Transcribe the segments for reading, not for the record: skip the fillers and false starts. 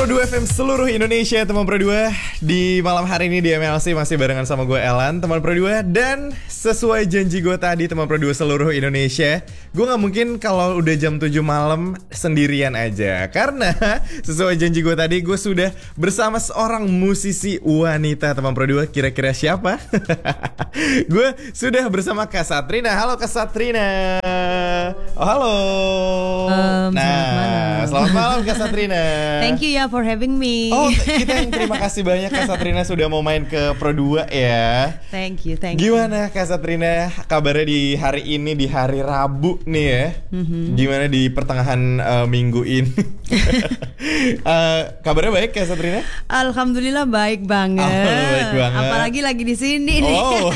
Pro 2 FM seluruh Indonesia, teman Pro 2. Di malam hari ini di MLC masih barengan sama gue Elan, teman Pro 2. Dan sesuai janji gue tadi, teman Pro 2 seluruh Indonesia, gue gak mungkin kalau udah jam 7 malam sendirian aja. Karena sesuai janji gue tadi, gue sudah bersama seorang musisi wanita, teman Pro 2. Kira-kira siapa? Gue sudah bersama Kak Satrina. Halo Kak Satrina. Oh, halo. Selamat malam Kak Satrina. Thank you ya for having me. Oh, kita yang terima kasih banyak Kak Satrina sudah mau main ke Pro 2 ya. Thank you. Gimana Kak Satrina kabarnya di hari ini, di hari Rabu nih ya? Gimana di pertengahan minggu ini? Kabarnya baik Kak Satrina? Alhamdulillah baik banget. Baik banget. Apalagi lagi di sini nih. Oh.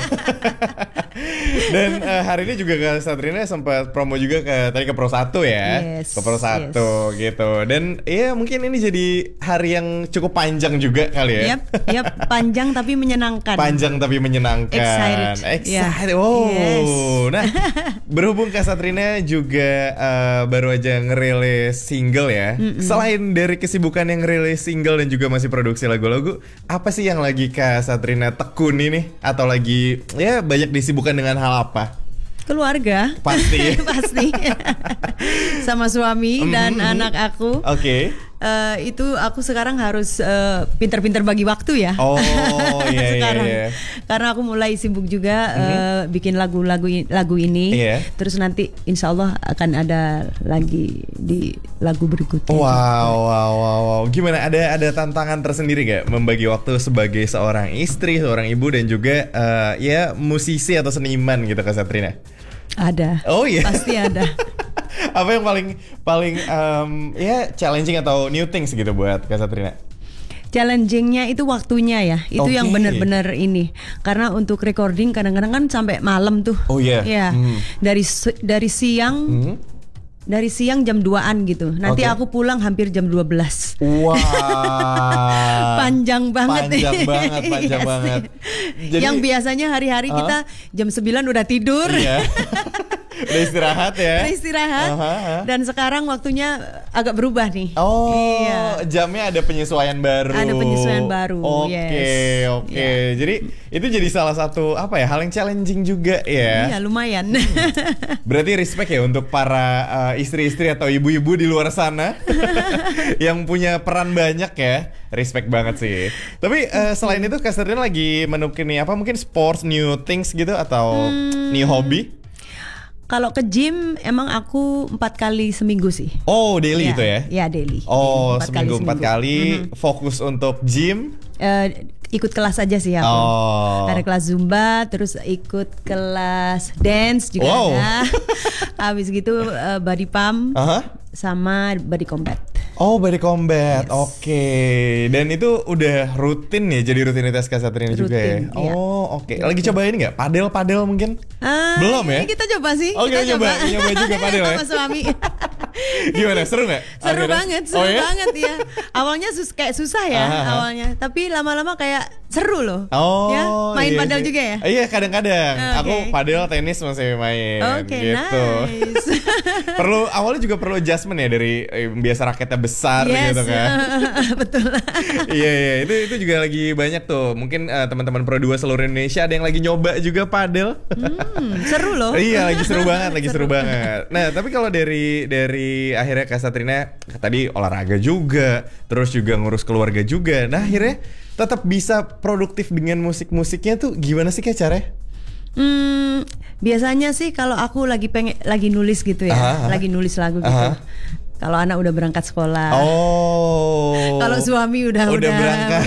Dan hari ini juga Kak Satrina sempat promo juga tadi ke Pro 1 ya. Yes, ke Pro 1 gitu. Dan ya mungkin ini jadi hari yang cukup panjang juga kali ya. Yap, panjang tapi menyenangkan. Panjang tapi menyenangkan. Excited. Yeah. Wow. Yes. Nah, berhubung Kak Satrina juga baru aja ngerilis single ya. Selain dari kesibukan yang ngerilis single dan juga masih produksi lagu-lagu, apa sih yang lagi Kak Satrina tekuni nih? Atau lagi ya banyak disibukkan dengan hal apa? Keluarga. Pasti. Pasti. Sama suami dan anak aku. Oke. Itu aku sekarang harus pinter-pinter bagi waktu ya. Oh iya. Sekarang. Iya. Karena aku mulai sibuk juga bikin lagu ini. Iya. Terus nanti insya Allah akan ada lagi di lagu berikutnya. Wow. Gimana, ada tantangan tersendiri gak membagi waktu sebagai seorang istri, seorang ibu dan juga ya musisi atau seniman gitu Kak Satrina? Ada. Oh iya. Pasti ada. Apa yang paling ya challenging atau new things gitu buat Kak Satrina? Challengingnya itu waktunya ya. Itu yang benar-benar ini. Karena untuk recording kadang-kadang kan sampai malam tuh. Oh iya. Ya. Dari siang. Dari siang jam 2-an gitu. Nanti aku pulang hampir jam 12. Wah. Panjang banget. Panjang banget. Jadi, yang biasanya hari-hari kita jam 9 udah tidur. Iya. Udah istirahat ya. Dan sekarang waktunya agak berubah nih. Oh, iya. Jamnya ada penyesuaian baru. Oke. Jadi itu jadi salah satu hal yang challenging juga ya. Iya, lumayan. Berarti respect ya untuk para istri-istri atau ibu-ibu di luar sana yang punya peran banyak ya. Respect banget sih. Tapi selain itu Kak Satrina lagi menekuni apa? Mungkin sports, new things gitu atau new hobby? Kalau ke gym emang aku 4 kali seminggu sih. Oh, daily gitu ya? Iya, daily. Oh, seminggu 4 kali. Fokus untuk gym? Ikut kelas aja sih aku. Ada kelas Zumba, terus ikut kelas dance juga ada. Habis gitu body pump sama body combat. Oh, body combat. Yes. Oke. Dan itu udah rutin ya, jadi rutinitas Kak Satrina juga ya? Iya. Oh, oke. Lagi coba ini nggak? Padel mungkin? Belum ya? Kita coba sih. Oh, kita coba juga padel ya? Sama suami. Gimana? Seru nggak? Seru banget ya. Awalnya kayak susah ya awalnya. Tapi lama-lama kayak seru loh. Ya, main padel juga ya? Iya, kadang-kadang. Aku padel, tenis masih main. Oke, gitu. Nice. Awalnya juga perlu adjustment ya dari biasa raketnya besar gitu kan. Betul. Iya, itu juga lagi banyak tuh. Mungkin teman-teman Pro 2 seluruh Indonesia ada yang lagi nyoba juga padel. Seru loh. Iya, lagi seru banget. Nah, tapi kalau dari akhirnya Kak Satrina tadi olahraga juga, terus juga ngurus keluarga juga. Nah, akhirnya tetap bisa produktif dengan musik-musiknya tuh gimana sih Kak caranya? Biasanya sih kalau aku lagi nulis gitu ya, lagi nulis lagu gitu. Kalau anak udah berangkat sekolah. Kalau suami udah berangkat.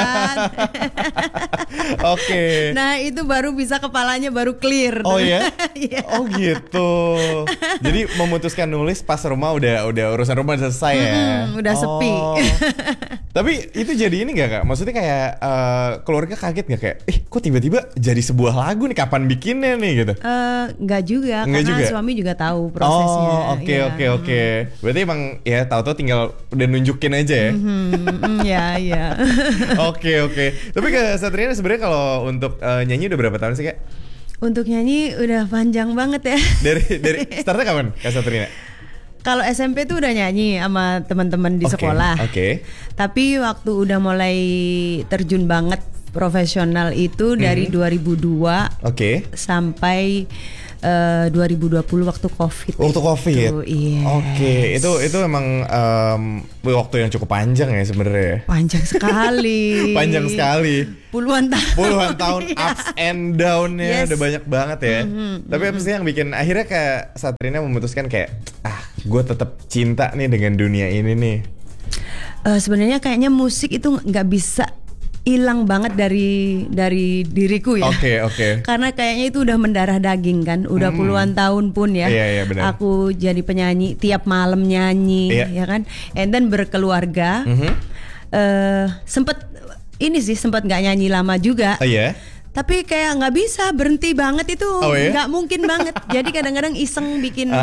Oke. Nah, itu baru bisa kepalanya baru clear. Oh ya? Yeah. Oh gitu. Jadi memutuskan nulis pas rumah udah urusan rumah udah selesai ya. Udah sepi. Tapi itu jadi ini gak Kak? Maksudnya kayak keluarga kaget gak kayak kok tiba-tiba jadi sebuah lagu nih, kapan bikinnya nih gitu? Enggak juga, karena suami juga tahu prosesnya. Oke. Berarti emang ya tahu-tahu tinggal udah nunjukin aja ya. Iya. Oke. Tapi Kak Satrina sebenarnya kalau untuk nyanyi udah berapa tahun sih Kak? Untuk nyanyi udah panjang banget ya. Dari startnya kapan Kak Satrina? Kalau SMP tuh udah nyanyi sama teman-teman di sekolah. Tapi waktu udah mulai terjun banget profesional itu dari 2002 sampai 2020 waktu COVID. Waktu COVID. Yes. Itu emang waktu yang cukup panjang ya sebenarnya. Panjang sekali. Panjang sekali. Puluhan tahun ups and down-nya udah banyak banget ya. Tapi apa sih yang bikin akhirnya kayak Satrina memutuskan kayak gue tetap cinta nih dengan dunia ini nih. Sebenarnya kayaknya musik itu nggak bisa hilang banget dari diriku ya. Karena kayaknya itu udah mendarah daging kan. Udah puluhan tahun pun ya. Benar. Aku jadi penyanyi, tiap malam nyanyi, ya kan. And then berkeluarga. Sempet nggak nyanyi lama juga. Tapi kayak nggak bisa berhenti banget itu, nggak mungkin banget. Jadi kadang-kadang iseng bikin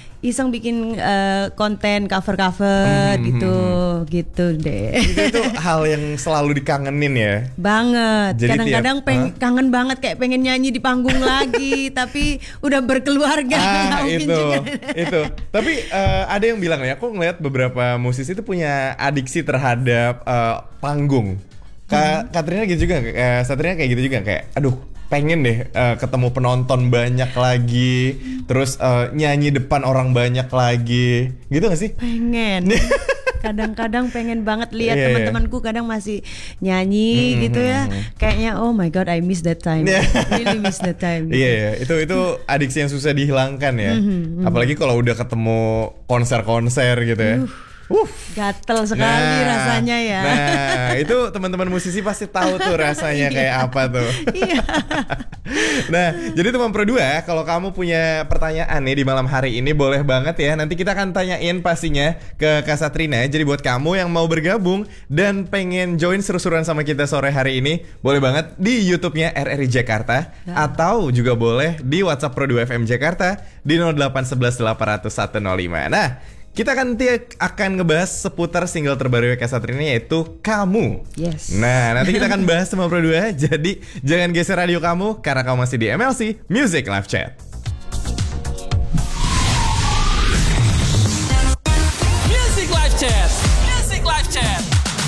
konten cover gitu deh. Itu hal yang selalu dikangenin ya. Banget. Jadi kadang-kadang kangen banget kayak pengen nyanyi di panggung lagi, tapi udah berkeluarga. Itu. Tapi ada yang bilang ya, aku ngeliat beberapa musisi itu punya adiksi terhadap panggung. Katrina gitu juga, Satrina kayak gitu juga, kayak aduh pengen deh ketemu penonton banyak lagi, terus nyanyi depan orang banyak lagi, gitu gak sih? Pengen. Kadang-kadang pengen banget lihat teman-temanku kadang masih nyanyi gitu ya, kayaknya oh my god I miss that time, really miss that time. Itu adiksi yang susah dihilangkan ya, apalagi kalau udah ketemu konser-konser gitu ya. Gatel sekali rasanya ya. Nah, itu teman-teman musisi pasti tahu tuh rasanya kayak apa tuh. Nah, jadi teman Pro 2, kalau kamu punya pertanyaan nih di malam hari ini boleh banget ya. Nanti kita akan tanyain pastinya ke Kak Satrina. Jadi buat kamu yang mau bergabung dan pengen join seru-seruan sama kita sore hari ini, boleh banget di YouTube-nya RRI Jakarta atau juga boleh di WhatsApp Pro 2 FM Jakarta di 0811 800 105. Nah, kita akan ngebahas seputar single terbaru Kak Satrina, yaitu Kamu. Yes. Nah, nanti kita akan bahas sama Pro 2. Jadi jangan geser radio kamu karena kamu masih di MLC Music Live Chat.